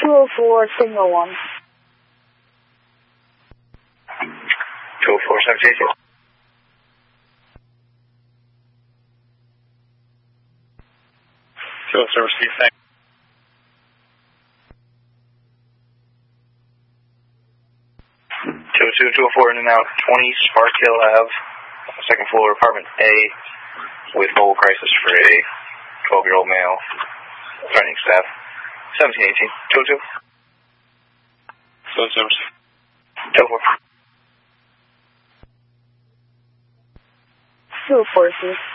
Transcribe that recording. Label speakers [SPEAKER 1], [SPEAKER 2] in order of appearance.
[SPEAKER 1] 204, signal 1.
[SPEAKER 2] 204, 782.
[SPEAKER 3] Field service, Steve, thanks.
[SPEAKER 2] 204 in and out, 20 Spark Hill Ave, second floor, apartment A, with mobile crisis for a 12-year-old male, threatening staff. 1718, 202.
[SPEAKER 3] Field service.
[SPEAKER 2] 204.
[SPEAKER 1] 204, Steve.